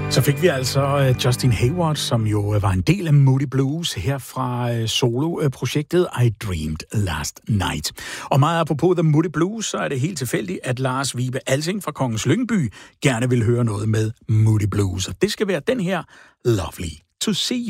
Så fik vi altså Justin Hayward, som jo var en del af Moody Blues her fra solo-projektet I Dreamed Last Night. Og meget apropos The Moody Blues, så er det helt tilfældigt, at Lars Vibe Alsing fra Kongens Lyngby gerne vil høre noget med Moody Blues. Og det skal være den her Lovely to See You.